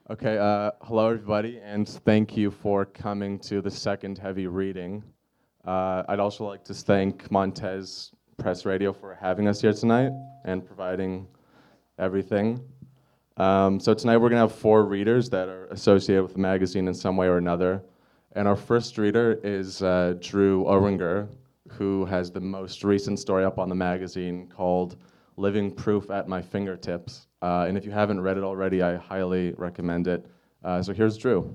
Okay, hello everybody, and thank you for coming to the second heavy reading. I'd also like to thank Montez Press Radio for having us here tonight and providing everything. So tonight we're going to have four readers that are associated with the magazine in some way or another. And our first reader is Drew Oringer, who has the most recent story up on the magazine called Living Proof at My Fingertips. And if you haven't read it already, I highly recommend it. So here's Drew.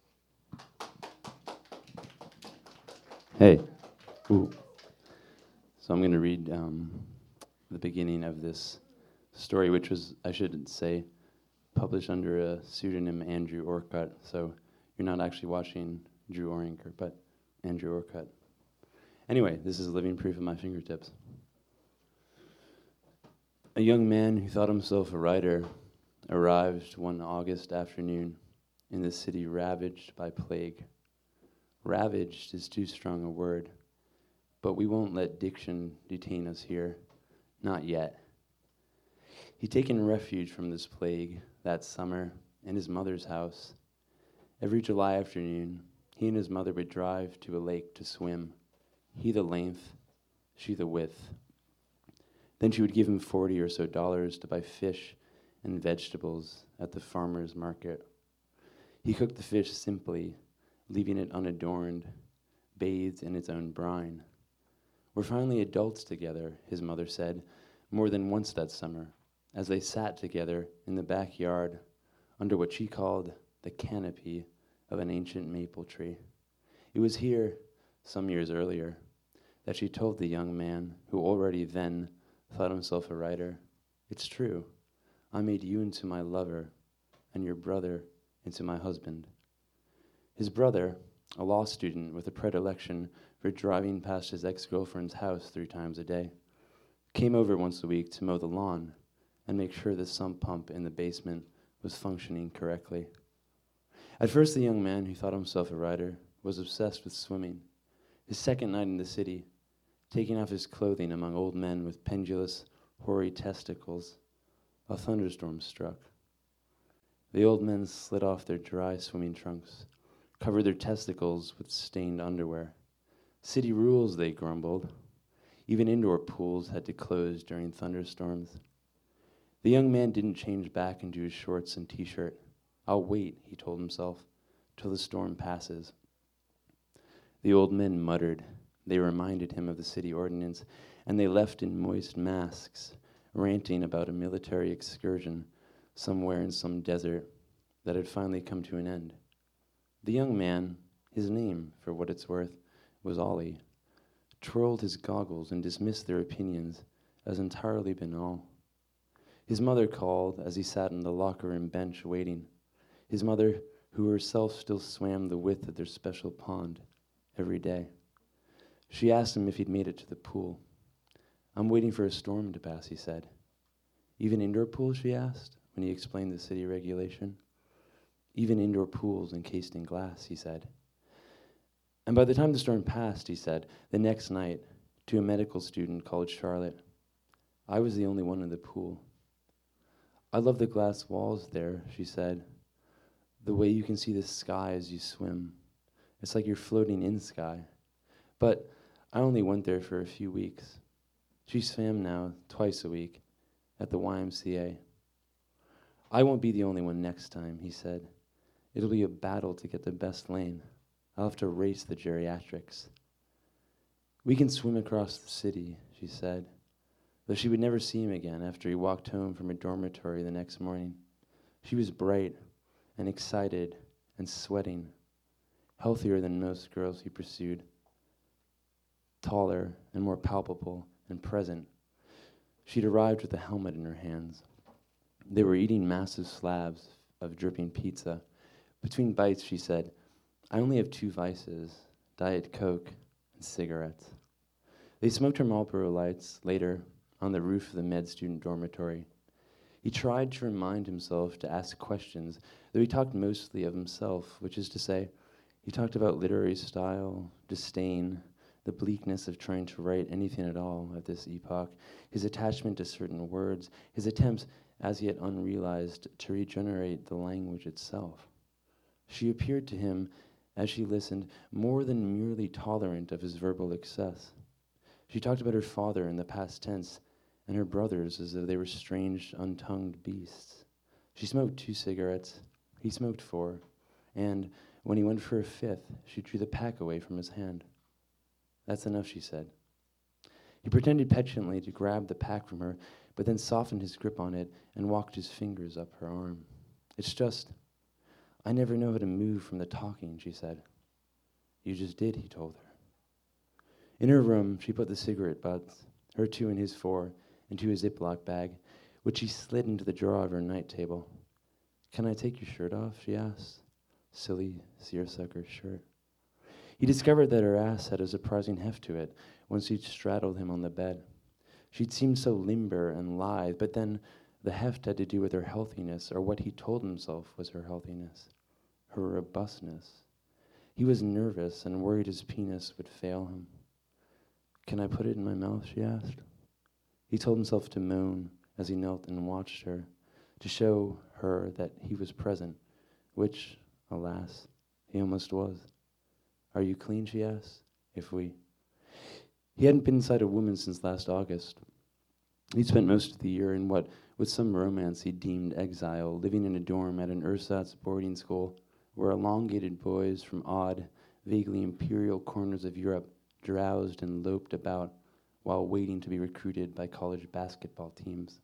Hey. Ooh. So I'm going to read the beginning of this story, which was, I should say, published under a pseudonym Andrew Orcutt. So you're not actually watching Drew Oringer, but Andrew Orcutt. Anyway, this is Living Proof at My Fingertips. A young man who thought himself a writer arrived one August afternoon in the city ravaged by plague. Ravaged is too strong a word, but we won't let diction detain us here, not yet. He'd taken refuge from this plague that summer in his mother's house. Every July afternoon, he and his mother would drive to a lake to swim, he the length, she the width. Then she would give him $40 or so to buy fish and vegetables at the farmer's market. He cooked the fish simply, leaving it unadorned, bathed in its own brine. We're finally adults together, his mother said, more than once that summer, as they sat together in the backyard under what she called the canopy of an ancient maple tree. It was here, some years earlier, that she told the young man, who already then thought himself a writer, "It's true, I made you into my lover and your brother into my husband." His brother, a law student with a predilection for driving past his ex-girlfriend's house 3 times a day, came over once a week to mow the lawn and make sure the sump pump in the basement was functioning correctly. At first, the young man who thought himself a writer was obsessed with swimming. His second night in the city, taking off his clothing among old men with pendulous, hoary testicles, a thunderstorm struck. The old men slid off their dry swimming trunks, covered their testicles with stained underwear. City rules, they grumbled. Even indoor pools had to close during thunderstorms. The young man didn't change back into his shorts and t-shirt. "I'll wait," he told himself, "till the storm passes." The old men muttered. They reminded him of the city ordinance, and they left in moist masks, ranting about a military excursion somewhere in some desert that had finally come to an end. The young man, his name, for what it's worth, was Ollie, twirled his goggles and dismissed their opinions as entirely banal. His mother called as he sat on the locker room bench waiting, his mother who herself still swam the width of their special pond every day. She asked him if he'd made it to the pool. "I'm waiting for a storm to pass," he said. "Even indoor pools?" she asked, when he explained the city regulation. "Even indoor pools encased in glass," he said. And by the time the storm passed, he said, the next night, to a medical student called Charlotte, "I was the only one in the pool." "I love the glass walls there," she said. "The way you can see the sky as you swim. It's like you're floating in sky. But I only went there for a few weeks." She swam now twice a week at the YMCA. "I won't be the only one next time," he said. "It'll be a battle to get the best lane. I'll have to race the geriatrics." "We can swim across the city," she said, though she would never see him again after he walked home from her dormitory the next morning. She was bright and excited and sweating, healthier than most girls he pursued, taller and more palpable and present. She'd arrived with a helmet in her hands. They were eating massive slabs of dripping pizza. Between bites, she said, "I only have 2 vices, Diet Coke and cigarettes." They smoked her Marlboro Lights later on the roof of the med student dormitory. He tried to remind himself to ask questions, though he talked mostly of himself, which is to say, he talked about literary style, disdain, the bleakness of trying to write anything at all at this epoch, his attachment to certain words, his attempts as yet unrealized, to regenerate the language itself. She appeared to him, as she listened, more than merely tolerant of his verbal excess. She talked about her father in the past tense and her brothers as though they were strange, untongued beasts. She smoked 2 cigarettes, he smoked 4, and when he went for a 5th, she drew the pack away from his hand. "That's enough," she said. He pretended petulantly to grab the pack from her, but then softened his grip on it and walked his fingers up her arm. "It's just, I never know how to move from the talking," she said. "You just did," he told her. In her room, she put the cigarette butts, her 2 and his 4, into a Ziploc bag, which she slid into the drawer of her night table. "Can I take your shirt off?" she asked. Silly seersucker shirt. He discovered that her ass had a surprising heft to it once she'd straddled him on the bed. She'd seemed so limber and lithe, but then the heft had to do with her healthiness, or what he told himself was her healthiness, her robustness. He was nervous and worried his penis would fail him. "Can I put it in my mouth?" she asked. He told himself to moan as he knelt and watched her, to show her that he was present, which, alas, he almost was. "Are you clean?" she asked. He hadn't been inside a woman since last August. He'd spent most of the year in what, with some romance he deemed exile, living in a dorm at an ersatz boarding school where elongated boys from odd, vaguely imperial corners of Europe drowsed and loped about while waiting to be recruited by college basketball teams.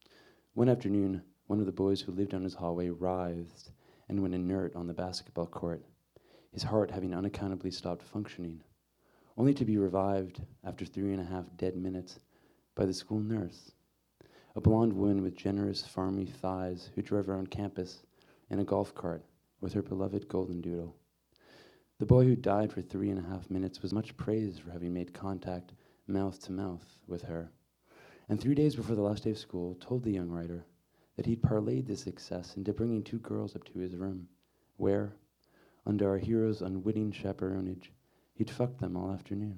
One afternoon, one of the boys who lived down his hallway writhed and went inert on the basketball court, his heart having unaccountably stopped functioning, only to be revived after 3.5 dead minutes by the school nurse, a blonde woman with generous, farmy thighs who drove around campus in a golf cart with her beloved golden doodle. The boy who died for 3.5 minutes was much praised for having made contact mouth to mouth with her, and 3 days before the last day of school told the young writer that he'd parlayed this success into bringing 2 girls up to his room, where, under our hero's unwitting chaperonage, he'd fucked them all afternoon.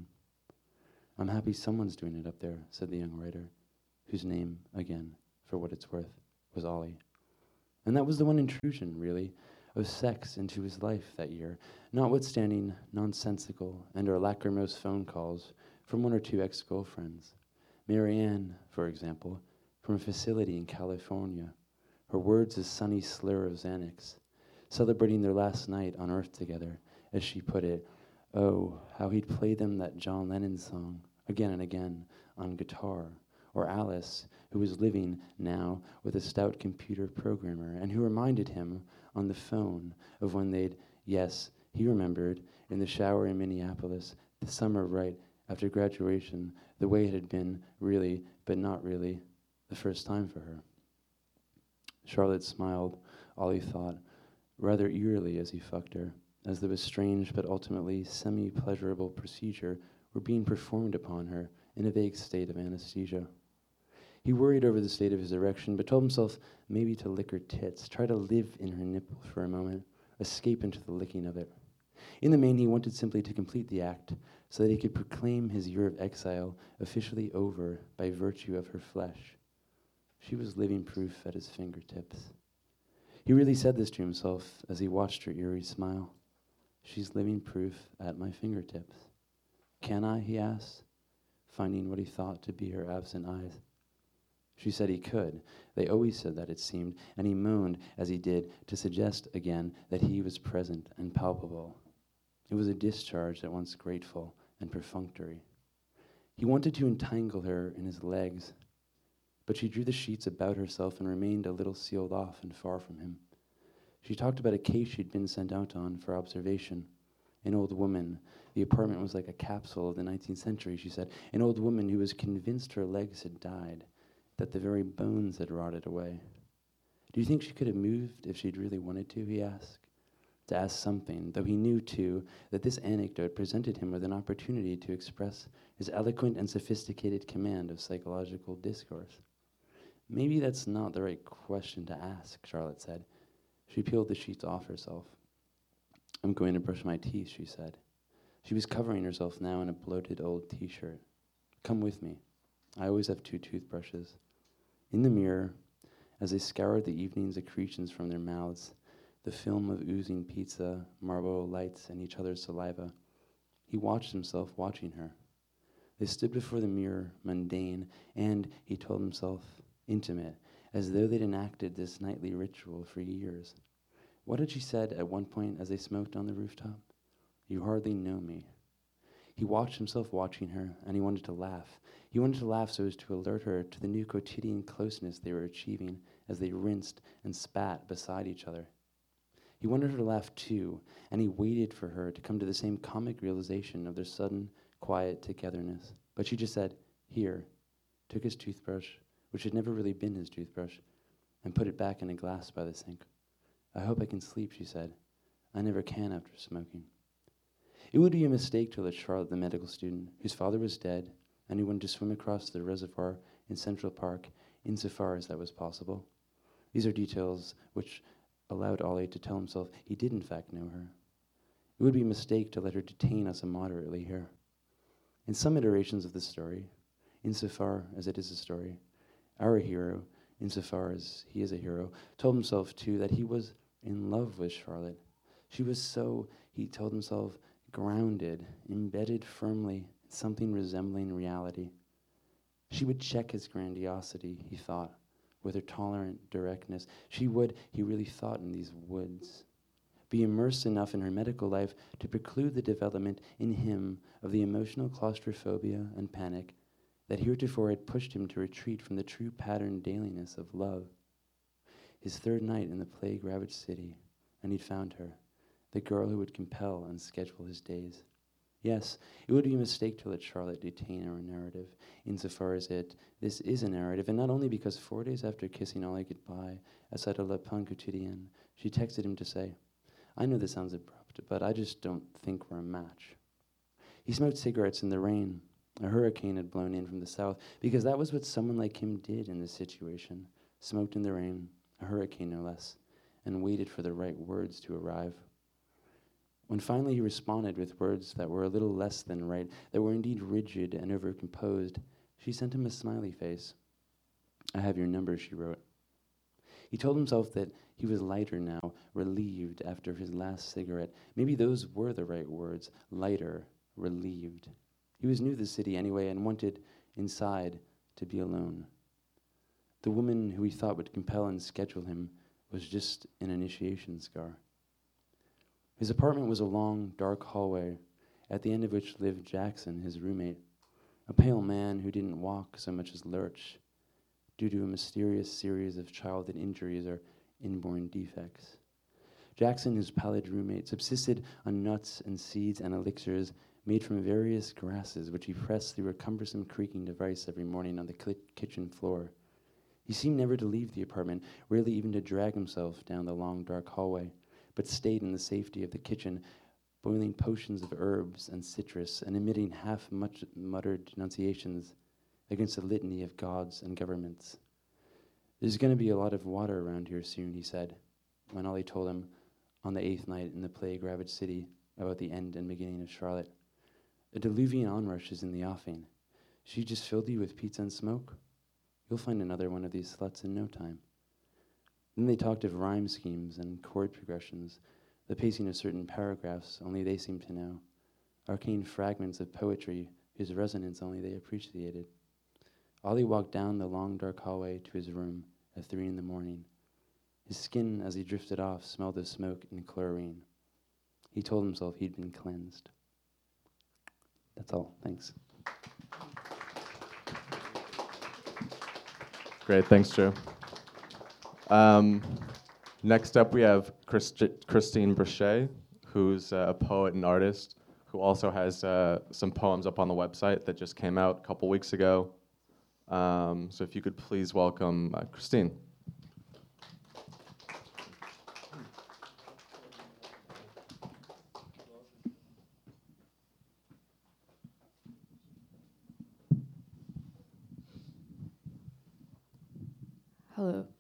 "I'm happy someone's doing it up there," said the young writer, whose name, again, for what it's worth, was Ollie. And that was the one intrusion, really, of sex into his life that year, notwithstanding nonsensical and or lachrymose phone calls from 1 or 2 ex-girlfriends. Marianne, for example, from a facility in California, her words a sunny slur of Xanax, celebrating their last night on Earth together, as she put it. Oh, how he'd play them that John Lennon song, again and again, on guitar. Or Alice, who was living now with a stout computer programmer, and who reminded him on the phone of when they'd, yes, he remembered, in the shower in Minneapolis, the summer right after graduation, the way it had been, really, but not really, the first time for her. Charlotte smiled, Ollie thought, rather eerily as he fucked her, as though a strange but ultimately semi-pleasurable procedure were being performed upon her in a vague state of anesthesia. He worried over the state of his erection, but told himself maybe to lick her tits, try to live in her nipple for a moment, escape into the licking of it. In the main, he wanted simply to complete the act so that he could proclaim his year of exile officially over by virtue of her flesh. She was living proof at his fingertips. He really said this to himself as he watched her eerie smile. She's living proof at my fingertips. Can I, he asked, finding what he thought to be her absent eyes. She said he could. They always said that, it seemed, and he moaned as he did to suggest again that he was present and palpable. It was a discharge at once grateful and perfunctory. He wanted to entangle her in his legs, but she drew the sheets about herself and remained a little sealed off and far from him. She talked about a case she'd been sent out on for observation. An old woman. The apartment was like a capsule of the 19th century, she said. An old woman who was convinced her legs had died, that the very bones had rotted away. Do you think she could have moved if she'd really wanted to, he asked. To ask something, though he knew, too, that this anecdote presented him with an opportunity to express his eloquent and sophisticated command of psychological discourse. Maybe that's not the right question to ask, Charlotte said. She peeled the sheets off herself. I'm going to brush my teeth, she said. She was covering herself now in a bloated old T-shirt. Come with me. I always have 2 toothbrushes. In the mirror, as they scoured the evening's accretions from their mouths, the film of oozing pizza, Marlboro lights, and each other's saliva. He watched himself watching her. They stood before the mirror, mundane, and, he told himself, intimate, as though they'd enacted this nightly ritual for years. What had she said at one point as they smoked on the rooftop? "You hardly know me." He watched himself watching her, and he wanted to laugh. He wanted to laugh so as to alert her to the new quotidian closeness they were achieving as they rinsed and spat beside each other. He wanted her to laugh too, and he waited for her to come to the same comic realization of their sudden, quiet togetherness. But she just said, "Here," took his toothbrush, which had never really been his toothbrush, and put it back in a glass by the sink. "I hope I can sleep," she said. "I never can after smoking." It would be a mistake to let Charlotte, the medical student, whose father was dead, and who wanted to swim across the reservoir in Central Park, insofar as that was possible. These are details which allowed Ollie to tell himself he did in fact know her. It would be a mistake to let her detain us immoderately here. In some iterations of the story, insofar as it is a story, our hero, insofar as he is a hero, told himself too that he was in love with Charlotte. She was so, he told himself, grounded, embedded firmly in something resembling reality. She would check his grandiosity, he thought, with her tolerant directness. She would, he really thought in these woods, be immersed enough in her medical life to preclude the development in him of the emotional claustrophobia and panic that heretofore had pushed him to retreat from the true patterned dailiness of love. His third night in the plague-ravaged city, and he'd found her, the girl who would compel and schedule his days. Yes, it would be a mistake to let Charlotte detain our narrative, insofar as this is a narrative, and not only because 4 days after kissing Ollie goodbye outside of Le Pain Quotidien, she texted him to say, "I know this sounds abrupt, but I just don't think we're a match." He smoked cigarettes in the rain. A hurricane had blown in from the south, because that was what someone like him did in this situation. Smoked in the rain, a hurricane no less, and waited for the right words to arrive. When finally he responded with words that were a little less than right, that were indeed rigid and overcomposed, she sent him a smiley face. "I have your number," she wrote. He told himself that he was lighter now, relieved after his last cigarette. Maybe those were the right words, lighter, relieved. He was new to the city anyway and wanted, inside, to be alone. The woman who he thought would compel and schedule him was just an initiation scar. His apartment was a long, dark hallway, at the end of which lived Jackson, his roommate, a pale man who didn't walk so much as lurch, due to a mysterious series of childhood injuries or inborn defects. Jackson, his pallid roommate, subsisted on nuts and seeds and elixirs made from various grasses, which he pressed through a cumbersome creaking device every morning on the kitchen floor. He seemed never to leave the apartment, rarely even to drag himself down the long, dark hallway, but stayed in the safety of the kitchen, boiling potions of herbs and citrus and emitting half-muttered denunciations against the litany of gods and governments. "There's going to be a lot of water around here soon," he said, when Ollie told him on the 8th night in the plague-ravaged city about the end and beginning of Charlotte. "A diluvian onrush is in the offing. She just filled you with pizza and smoke? You'll find another one of these sluts in no time." Then they talked of rhyme schemes and chord progressions, the pacing of certain paragraphs only they seemed to know, arcane fragments of poetry whose resonance only they appreciated. Ollie walked down the long, dark hallway to his room at 3 a.m. His skin, as he drifted off, smelled of smoke and chlorine. He told himself he'd been cleansed. That's all. Thanks. Great, thanks, Drew. Next up, we have Christine Brachet, who's a poet and artist, who also has some poems up on the website that just came out a couple weeks ago. So if you could please welcome Christine. Hello.